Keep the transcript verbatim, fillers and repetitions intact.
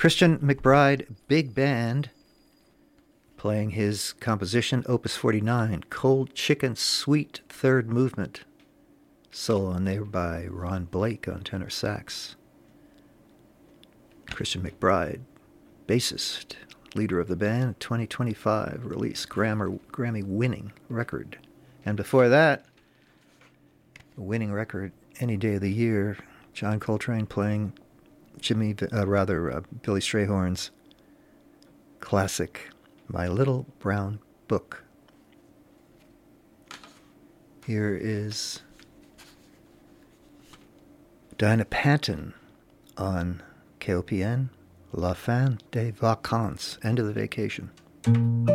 Christian McBride Big Band playing his composition, Opus forty-nine, Cold Chicken Suite, third movement. Solo on there by Ron Blake on tenor sax. Christian McBride, bassist, leader of the band, twenty twenty-five release, Grammy, Grammy-winning record. And before that, a winning record any day of the year, John Coltrane playing Jimmy, uh, rather, uh, Billy Strayhorn's classic, My Little Brown Book. Here is Dinah Panton on K O P N, La Fin des Vacances, end of the vacation.